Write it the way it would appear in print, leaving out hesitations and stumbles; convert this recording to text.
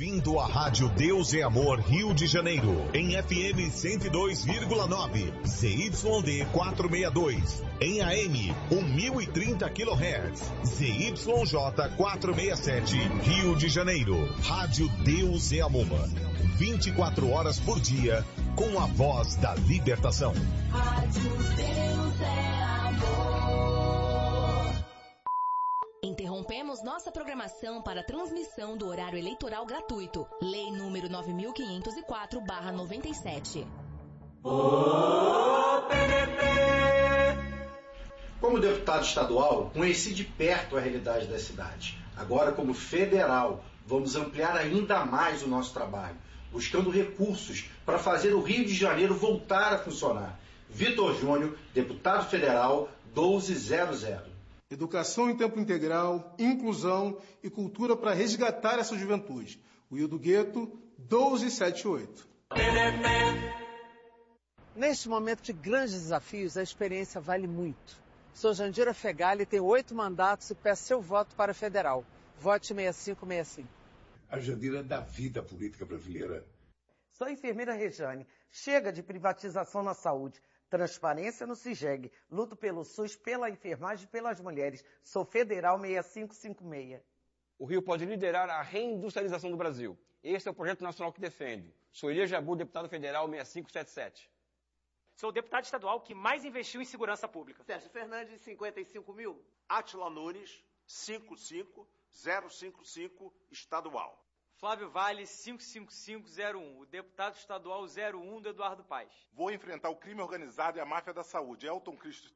ouvindo a Rádio Deus é Amor Rio de Janeiro, em FM 102,9, ZYD 462, em AM 1030 kHz, ZYJ 467, Rio de Janeiro. Rádio Deus é Amor, 24 horas por dia, com a voz da libertação. Rádio Deus é Amor. Interrompemos nossa programação para transmissão do horário eleitoral gratuito. Lei número 9504/97. Como deputado estadual, conheci de perto a realidade da cidade. Agora, como federal, vamos ampliar ainda mais o nosso trabalho, buscando recursos para fazer o Rio de Janeiro voltar a funcionar. Vitor Júnior, deputado federal, 1200. Educação em tempo integral, inclusão e cultura para resgatar essa juventude. Wildo Gueto, 1278. Neste momento de grandes desafios, a experiência vale muito. Sou Jandira Fegali, tenho 8 mandatos e peço seu voto para federal. Vote 6565. A Jandira da vida política brasileira. Sou a enfermeira Rejane. Chega de privatização na saúde. Transparência no CIGEG. Luto pelo SUS, pela enfermagem e pelas mulheres. Sou federal 6556. O Rio pode liderar a reindustrialização do Brasil. Este é o projeto nacional que defende. Sou Elias Jabu, deputado federal 6577. Sou o deputado estadual que mais investiu em segurança pública. Sérgio Fernandes, 55 mil. Átila Nunes, 55055, estadual. Flávio Vale, 55501, o deputado estadual 01 do Eduardo Paes. Vou enfrentar o crime organizado e a máfia da saúde. Elton Cristo,